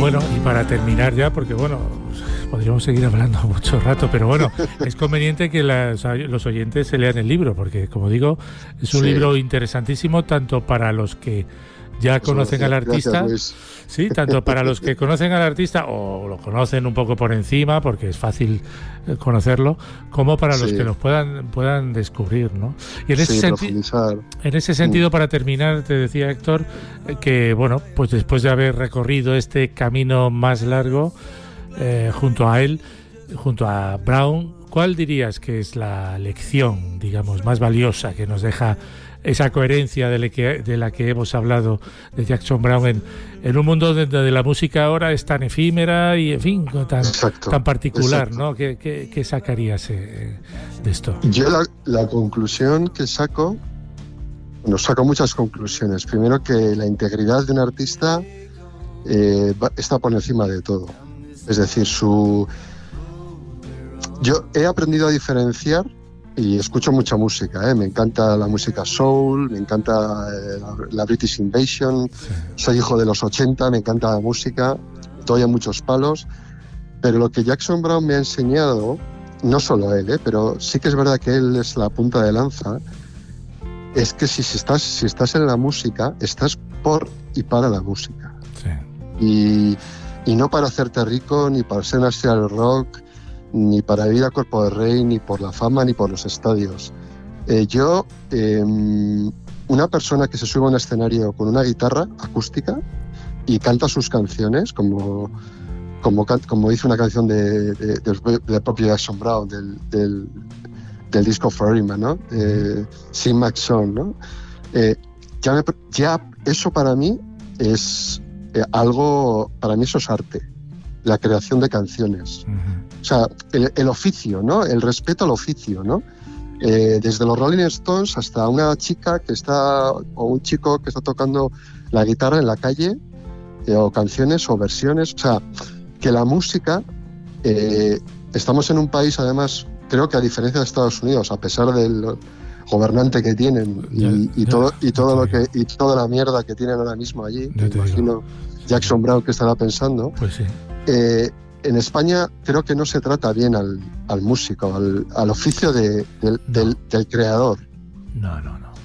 Bueno, y para terminar ya, porque bueno, podríamos seguir hablando mucho rato, pero bueno, es conveniente que los oyentes se lean el libro, porque como digo, es un libro interesantísimo tanto para los que ya conocen al artista, gracias, sí, tanto para los que conocen al artista o lo conocen un poco por encima, porque es fácil conocerlo, como para los que los puedan descubrir, ¿no? Y en ese sentido, para terminar, te decía Héctor que bueno, pues después de haber recorrido este camino más largo junto a él, junto a Brown, ¿cuál dirías que es la lección, digamos, más valiosa que nos deja esa coherencia de la que hemos hablado de Jackson Browne en un mundo donde la música ahora es tan efímera y, en fin, tan particular, ¿no? ¿Qué sacarías de esto? Yo la conclusión que saco muchas conclusiones. Primero, que la integridad de un artista está por encima de todo. Es decir, yo he aprendido a diferenciar. Y escucho mucha música, me encanta la música soul, me encanta la British Invasion, soy hijo de los 80, me encanta la música, doy a muchos palos, pero lo que Jackson Browne me ha enseñado, no solo él, pero sí que es verdad que él es la punta de lanza, es que si estás en la música, estás por y para la música. Sí. Y no para hacerte rico, ni para ser una estrella del rock, ni para ir a cuerpo de rey, ni por la fama, ni por los estadios. Una persona que se sube a un escenario con una guitarra acústica y canta sus canciones, como hizo una canción de propio Jackson Browne, del disco Forever, ¿no? Sing My Song, ¿no? Ya eso para mí es algo, para mí eso es arte, la creación de canciones. O sea, el oficio, ¿no? El respeto al oficio, ¿no? Desde los Rolling Stones hasta una chica o un chico que está tocando la guitarra en la calle, o canciones o versiones. O sea, que la música, estamos en un país, además, creo que a diferencia de Estados Unidos, a pesar del gobernante que tienen y toda la mierda que tienen ahora mismo allí, me imagino Jackson Browne que estará pensando. Pues sí. En España creo que no se trata bien al músico, al oficio del creador. No.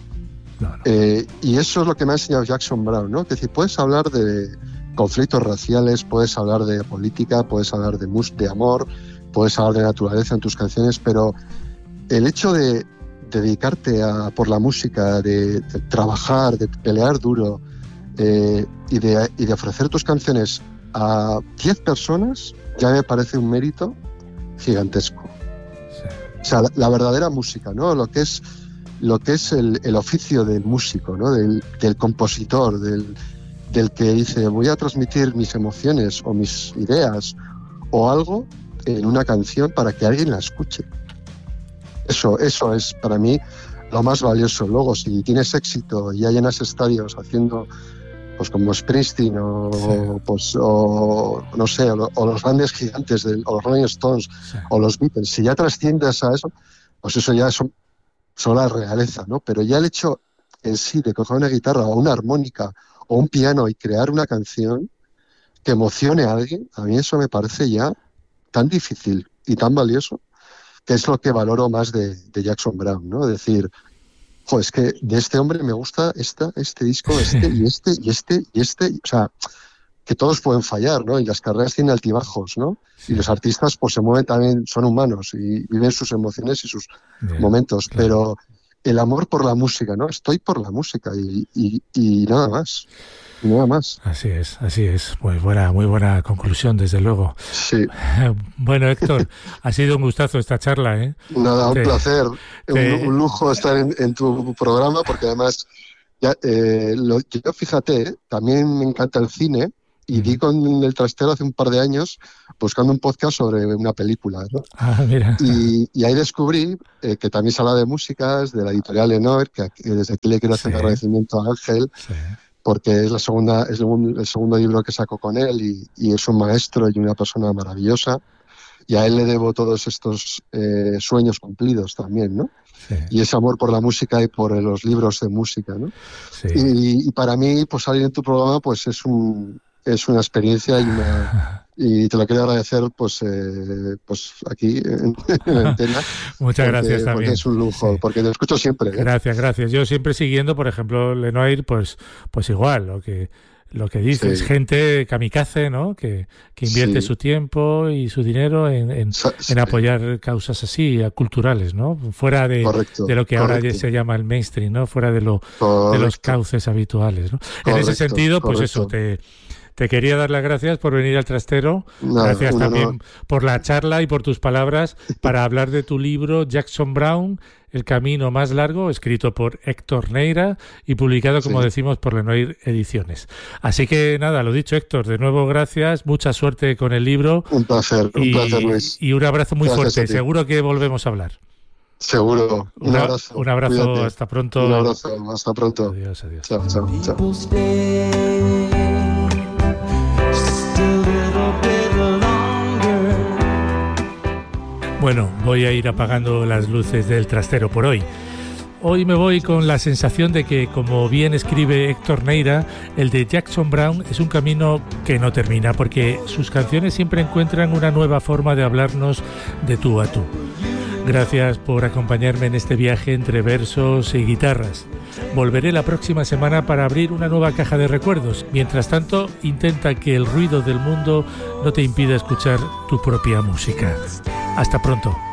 Y eso es lo que me ha enseñado Jackson Browne, ¿no? Es decir, puedes hablar de conflictos raciales, puedes hablar de política, puedes hablar de amor, puedes hablar de naturaleza en tus canciones, pero el hecho de dedicarte por la música, de trabajar, de pelear duro y de ofrecer tus canciones a 10 personas, ya me parece un mérito gigantesco. Sí. O sea, la verdadera música, ¿no? Lo que es el oficio del músico, ¿no? Del compositor, del que dice, voy a transmitir mis emociones o mis ideas o algo en una canción para que alguien la escuche. Eso es para mí lo más valioso. Luego, si tienes éxito y ya llenas estadios haciendo, pues como Springsteen o no sé, o los grandes gigantes o los Rolling Stones, o los Beatles, si ya trasciendes a eso, pues eso ya son la realeza, ¿no? Pero ya el hecho en sí de coger una guitarra o una armónica o un piano y crear una canción que emocione a alguien, a mí eso me parece ya tan difícil y tan valioso, que es lo que valoro más de Jackson Browne, ¿no? Es decir, es que de este hombre me gusta este disco, y este, o sea, que todos pueden fallar, ¿no? Y las carreras tienen altibajos, ¿no? Sí. Y los artistas pues se mueven también, son humanos y viven sus emociones y sus momentos, claro. Pero el amor por la música, ¿no? Estoy por la música y nada más. Nada más. Así es. Pues muy buena conclusión, desde luego. Sí. Bueno, Héctor, ha sido un gustazo esta charla, ¿eh? Nada, un placer. Un lujo estar en tu programa, porque además, yo fíjate, también me encanta el cine, y di con el trastero hace un par de años buscando un podcast sobre una película, ¿no? Ah, mira. Y ahí descubrí que también se habla de músicas, de la editorial Lenoir, que desde aquí le quiero hacer agradecimiento a Ángel, porque es el segundo libro que saco con él, y es un maestro y una persona maravillosa, y a él le debo todos estos sueños cumplidos también, ¿no? Sí. Y ese amor por la música y por los libros de música, ¿no? Sí. Y para mí, pues salir en tu programa, pues es es una experiencia y te lo quiero agradecer pues aquí en Antena. Muchas gracias también. Porque es un lujo, porque te escucho siempre. Gracias. Yo siempre siguiendo, por ejemplo, Lenoir, pues igual, lo que dices, gente kamikaze, ¿no? Que invierte su tiempo y su dinero en apoyar causas así, culturales, ¿no? Fuera de lo que ahora se llama el mainstream, ¿no? Fuera de los cauces habituales, ¿no? En ese sentido, pues eso, te quería dar las gracias por venir al Trastero. Gracias también por la charla y por tus palabras para hablar de tu libro Jackson Browne, El camino más largo, escrito por Héctor Neira y publicado, como decimos, por Lenoir Ediciones. Así que nada, lo dicho, Héctor, de nuevo gracias, mucha suerte con el libro. Un placer, Luis. Y un abrazo muy fuerte, seguro que volvemos a hablar. Seguro. Un abrazo. Un abrazo, cuídate. Hasta pronto. Un abrazo, hasta pronto. Adiós. Chao. Bueno, voy a ir apagando las luces del Trastero por hoy. Hoy me voy con la sensación de que, como bien escribe Héctor Neira, el de Jackson Browne es un camino que no termina, porque sus canciones siempre encuentran una nueva forma de hablarnos de tú a tú. Gracias por acompañarme en este viaje entre versos y guitarras. Volveré la próxima semana para abrir una nueva caja de recuerdos. Mientras tanto, intenta que el ruido del mundo no te impida escuchar tu propia música. Hasta pronto.